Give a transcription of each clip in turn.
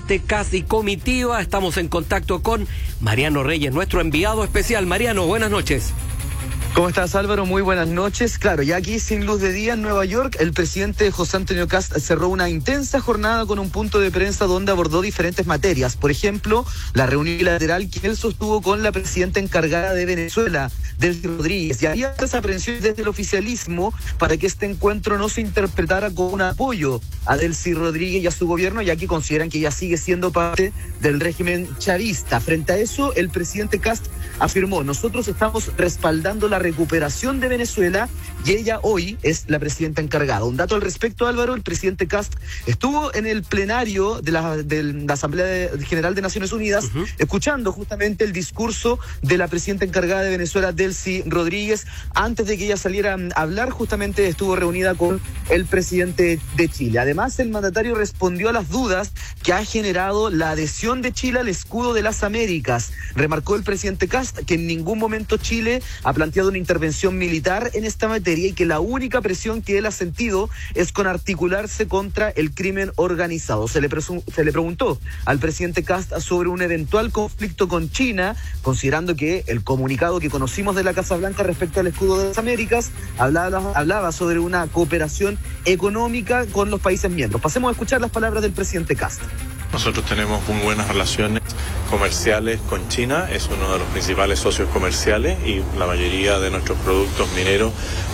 presidente Kast y comitiva. Estamos en contacto con Mariano Reyes, nuestro enviado especial. Mariano, buenas noches. ¿Cómo estás, Álvaro? Muy buenas noches. Claro, ya aquí sin luz de día en Nueva York, el presidente José Antonio Kast cerró una intensa jornada con un punto de prensa donde abordó diferentes materias. Por ejemplo, la reunión bilateral que él sostuvo con la presidenta encargada de Venezuela, Delcy Rodríguez. Y había muchas aprensiones desde el oficialismo para que este encuentro no se interpretara como un apoyo a Delcy Rodríguez y a su gobierno, ya que consideran que ella sigue siendo parte del régimen chavista. Frente a eso, el presidente Kast afirmó: nosotros estamos respaldando la recuperación de Venezuela y ella hoy es la presidenta encargada. Un dato al respecto, Álvaro: el presidente Kast estuvo en el plenario de la Asamblea General de Naciones Unidas, escuchando justamente el discurso de la presidenta encargada de Venezuela, Delcy Rodríguez. Antes de que ella saliera a hablar, justamente estuvo reunida con el presidente de Chile. Además, el mandatario respondió a las dudas que ha generado la adhesión de Chile al escudo de las Américas. Remarcó el presidente Kast que en ningún momento Chile ha planteado una intervención militar en esta materia y que la única presión que él ha sentido es con articularse contra el crimen organizado. Se le preguntó al presidente Kast sobre un eventual conflicto con China, considerando que el comunicado que conocimos de la Casa Blanca respecto al escudo de las Américas hablaba sobre una cooperación económica con los países miembros. Pasemos a escuchar las palabras del presidente Kast. Nosotros tenemos muy buenas relaciones comerciales con China, es uno de los principales socios comerciales y la mayoría de nuestros productos mineros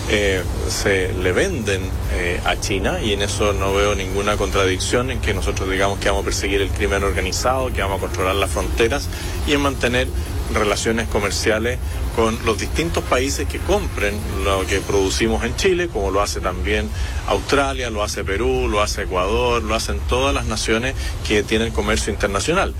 se le venden a China, y en eso no veo ninguna contradicción en que nosotros digamos que vamos a perseguir el crimen organizado, que vamos a controlar las fronteras y en mantener relaciones comerciales con los distintos países que compren lo que producimos en Chile, como lo hace también Australia, lo hace Perú, lo hace Ecuador, lo hacen todas las naciones que tienen comercio internacional.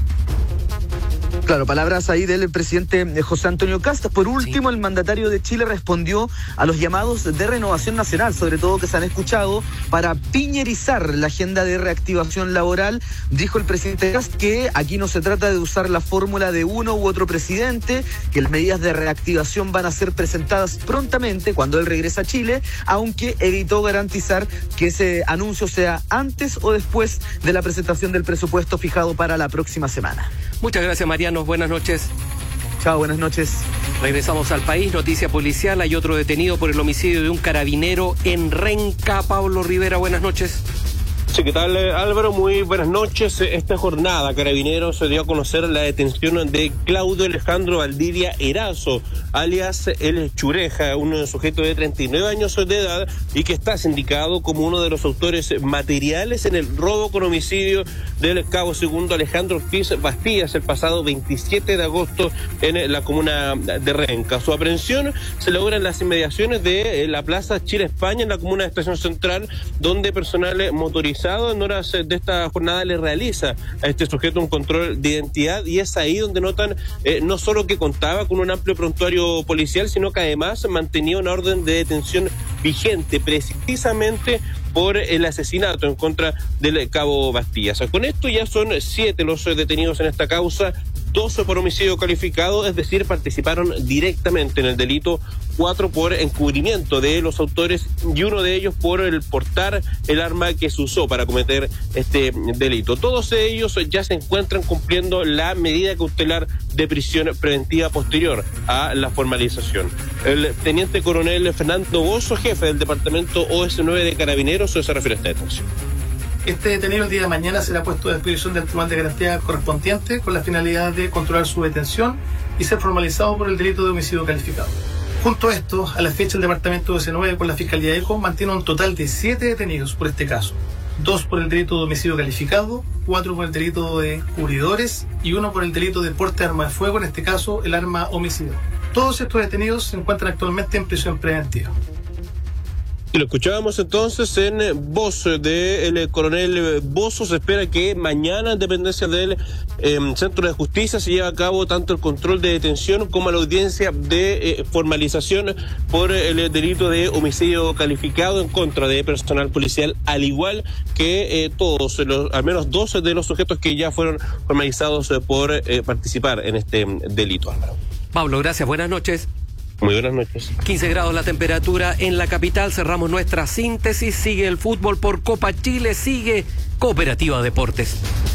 Claro, palabras ahí del presidente José Antonio Kast. Por último, el mandatario de Chile respondió a los llamados de renovación nacional, sobre todo que se han escuchado, para piñerizar la agenda de reactivación laboral. Dijo el presidente Kast que aquí no se trata de usar la fórmula de uno u otro presidente, que las medidas de reactivación van a ser presentadas prontamente cuando él regrese a Chile, aunque evitó garantizar que ese anuncio sea antes o después de la presentación del presupuesto fijado para la próxima semana. Muchas gracias, Mariano. Buenas noches. Chao, buenas noches. Regresamos al país. Noticia policial. Hay otro detenido por el homicidio de un carabinero en Renca. Pablo Rivera, buenas noches. Sí, ¿qué tal, Álvaro? Muy buenas noches. Esta jornada, Carabineros se dio a conocer la detención de Claudio Alejandro Valdivia Erazo, alias El Chureja, un sujeto de 39 años de edad y que está sindicado como uno de los autores materiales en el robo con homicidio del cabo segundo Alejandro Ortiz Bastías el pasado 27 de agosto en la comuna de Renca. Su aprehensión se logra en las inmediaciones de la Plaza Chile-España, en la comuna de Estación Central, donde personal motorizado en horas de esta jornada le realiza a este sujeto un control de identidad, y es ahí donde notan no solo que contaba con un amplio prontuario policial, sino que además mantenía una orden de detención vigente precisamente por el asesinato en contra del cabo Bastías. Con esto ya son 7 los detenidos en esta causa, 12 por homicidio calificado, es decir, participaron directamente en el delito, 4 por encubrimiento de los autores y uno de ellos por el portar el arma que se usó para cometer este delito. Todos ellos ya se encuentran cumpliendo la medida cautelar de prisión preventiva posterior a la formalización. El teniente coronel Fernando Bozo, jefe del departamento OS9 de Carabineros, se refiere a esta detención. Este detenido el día de mañana será puesto a disposición del Tribunal de Garantía correspondiente con la finalidad de controlar su detención y ser formalizado por el delito de homicidio calificado. Junto a esto, a la fecha el Departamento de OS9 con la Fiscalía ECO mantiene un total de 7 detenidos por este caso. 2 por el delito de homicidio calificado, 4 por el delito de cubridores y 1 por el delito de porte de arma de fuego, en este caso el arma homicida. Todos estos detenidos se encuentran actualmente en prisión preventiva. Y lo escuchábamos entonces en voz del coronel Bozo. Se espera que mañana, en dependencia del Centro de Justicia, se lleve a cabo tanto el control de detención como la audiencia de formalización por el delito de homicidio calificado en contra de personal policial, al igual que al menos 12 de los sujetos que ya fueron formalizados por participar en este delito, Álvaro. Pablo, gracias. Buenas noches. Muy buenas noches. 15 grados la temperatura en la capital. Cerramos nuestra síntesis. Sigue el fútbol por Copa Chile. Sigue Cooperativa Deportes.